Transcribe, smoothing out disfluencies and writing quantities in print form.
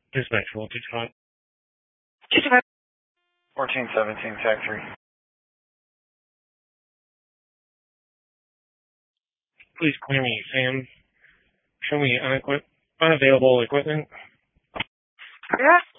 Dispatch voltage hot. 1417, Tag 3. Please clear me, Sam. Show me unavailable equipment. Yeah.